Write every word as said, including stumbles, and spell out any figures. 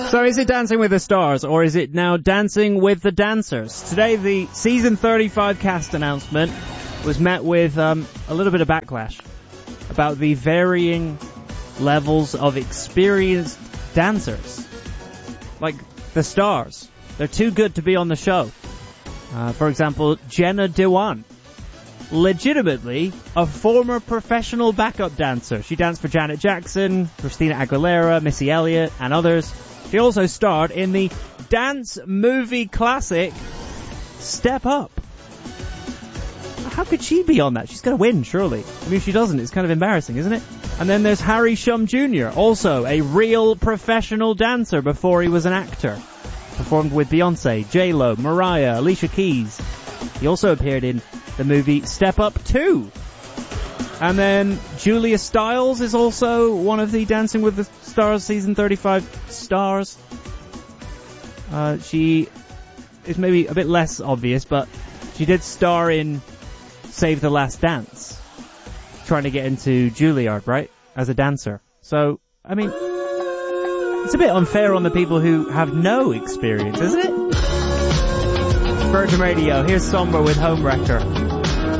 So is it Dancing with the Stars, or is it now Dancing with the Dancers? Today, the season thirty-five cast announcement was met with um, a little bit of backlash about the varying levels of experienced dancers. Like the stars. They're too good to be on the show. Uh, for example, Jenna Dewan. Legitimately a former professional backup dancer. She danced for Janet Jackson, Christina Aguilera, Missy Elliott, and others. She also starred in the dance movie classic Step Up. How could she be on that? She's going to win, surely. I mean, if she doesn't, it's kind of embarrassing, isn't it? And then there's Harry Shum Junior, also a real professional dancer before he was an actor. Performed with Beyonce, J-Lo, Mariah, Alicia Keys. He also appeared in the movie Step Up two. And then Julia Stiles is also one of the Dancing with the Stars season thirty-five stars. Uh, she is maybe a bit less obvious, but she did star in Save the Last Dance, trying to get into Juilliard, right, as a dancer. So, I mean, it's a bit unfair on the people who have no experience, isn't it? Virgin Radio, here's Somber with Homewrecker.